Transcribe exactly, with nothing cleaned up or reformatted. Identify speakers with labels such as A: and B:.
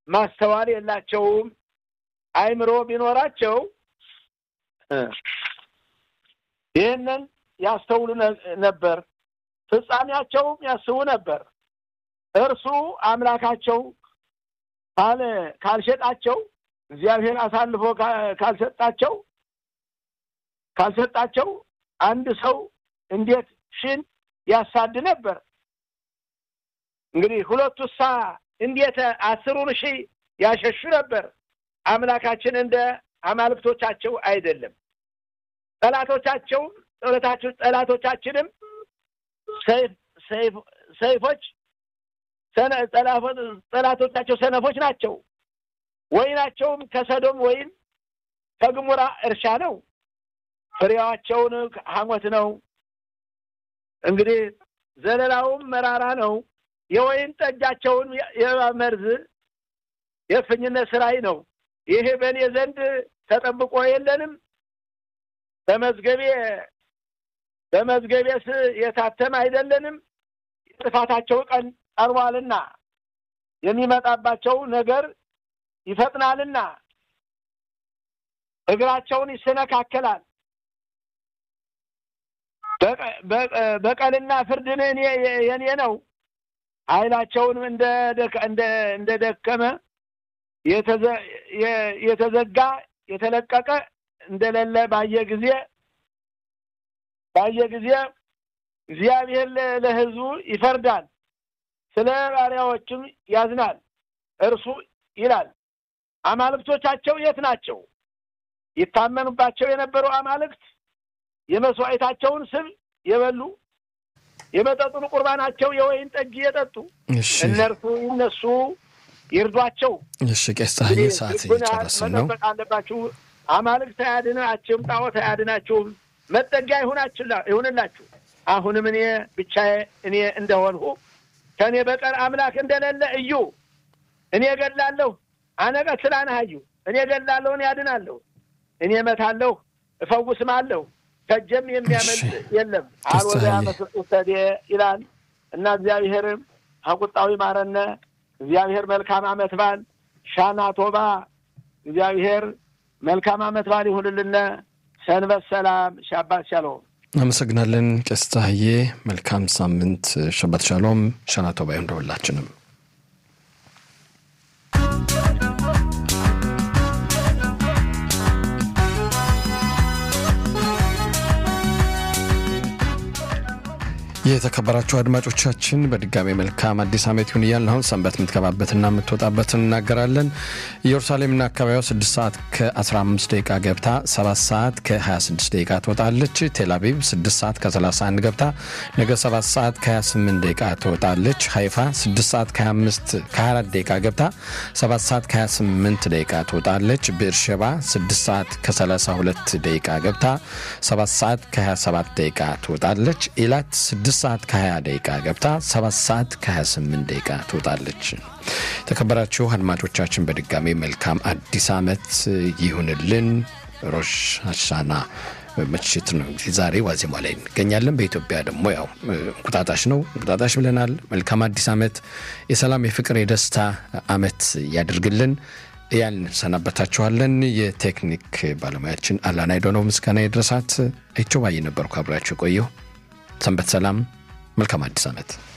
A: ማስተዋል የላቸውም አይምሮ ቢኖራቸው ይሄንን ያስተውሉ ነበር ፍጻሜያቸውም ያስቡ ነበር እርሱ አምላካቸው ካለ ካልሸጣቸው እግዚአብሔር አሳልፎ ካልሰጣቸው ካልሰጣቸው አንድ ሰው እንዴት ሽን ያሳድ ነበር እንግዲህ ሁለቱሳ እንዴት አስሩን ሺህ ያሸሹ ነበር አምላካችን እንደ አማልክቶቻቸው አይደለም ጠላቶቻቸው ጠላቶቻቸው ጠላቶቻችንም ሰይፍ ሰይፍ ሰይፎች ሰነ ጠላቶቻቸው ሰነፎች ናቸው ወይናቸውም ከሰዶም ወይን ከግሙራ እርሻ ነው ፍሬያቸውን ሐሞት ነው እንግዲህ ዘለላውም መራራ ነው የወይን ጠጃቸውን የመርዝ የፍኝነት ስራይ ነው ይሄ በኔ ዘንድ ተጠብቆ የለንም በመዝገቤ በመዝገቤስ የታተም አይደለንም ጥፋታቸው ቀን ቀርቧልና የሚመጣባቸው ነገር ይፈጥናልና እግራቸውን ይሰነካከላል በቀልና ፍርድን እኔ የኔ ነው ኃይላቸውን እንደ እንደ እንደደከመ የተዘ የተዘጋ የተለቀቀ እንደሌለ ባየ ጊዜ ባየ ጊዜ እግዚአብሔር ለሕዝቡ ይፈርዳል ስለ ባሪያዎችም ያዝናል እርሱ ይላል አማልክቶቻቸው የት ናቸው ይታመኑባቸው የነበሩ አማልክት የመስዋዕታቸውን ስብ የበሉ የመጠጡን ቁርባናቸው የወይን ጠጅ የጠጡ እነርሱ እነሱ ይርዷቸው
B: እሺ ቀስታዬ ሰዓት እየጨረስን ነው
A: አለባችሁ አማልክት ያድናችሁ ጣዖት ያድናችሁ መጠጊያ ይሁናችሁ ይሁንላችሁ አሁንም እኔ ብቻዬ እኔ እንደሆንሁ ከኔ በቀር አምላክ እንደሌለ እዩ እኔ ገላለሁ አነቀስላናዩ እኔ ገላለሁ እኔ ያድናለሁ እኔ መታለሁ እፈውስማለሁ ከጀም የሚያመልጥ የለም አልወዳ መስጠት ይላል እና እግዚአብሔርም አቁጣው ይማረነ እግዚአብሔር መልካም አመት ባል ሻና ቶባ እግዚአብሔር መልካም አመት ባል ይሁንልና ሰንበት ሰላም ሻባት ሻሎም
B: አመሰግናለን ቀስታዬ መልካም ሳምንት ሻባት ሻሎም ሻና ቶባ ይሁንላችንም የተከበራችሁ አድማጮቻችን በድጋሚ መልካም አዲስ አመት ይሁን ይላል አሁን ሰንበት ምትከባበትና ምትወጣበትን እናገራለን ኢየሩሳሌምና አካባቢው ስድስት ሰዓት ከ15 ደቂቃ ገብታ ሰባት ሰዓት ከ26 ደቂቃ ትወጣለች ቴል አቪቭ ስድስት ሰዓት ከ31 ገብታ ነገ ሰባት ሰዓት ከ28 ደቂቃ ትወጣለች ሃይፋ ስድስት ሰዓት ከ24 ደቂቃ ገብታ ሰባት ሰዓት ከ28 ደቂቃ ትወጣለች ቤርሼባ ስድስት ሰዓት ከ32 ደቂቃ ገብታ ሰባት ሰዓት ከ27 ደቂቃ ትወጣለች ኢላት ስድስት ሰዓት ከ20 ደቂቃ ገብታ ሰባት ሰዓት ከ28 ደቂቃ ትወጣለች ተከበራችሁ አድማጮቻችን በድጋሚ መልካም አዲስ አመት ይሁንልን ሮሽ ሐሻና ምሽት ነው ዛሬ ዋዜማ ላይ እንገኛለን በኢትዮጵያ ደግሞ ያው እንቁጣጣሽ ነው እንቁጣጣሽ ብለናል መልካም አዲስ አመት የሰላም የፍቅር የደስታ አመት ያድርግልን ያን ሰናበታችኋለን የቴክኒክ ባለሙያችን አላናይዶ ነው ምስጋና ይድረሳት አይቾ ባይ ነበርኩ አብራችሁ ቆየው ሰንበት ሰላም መልካም አዲስ አመት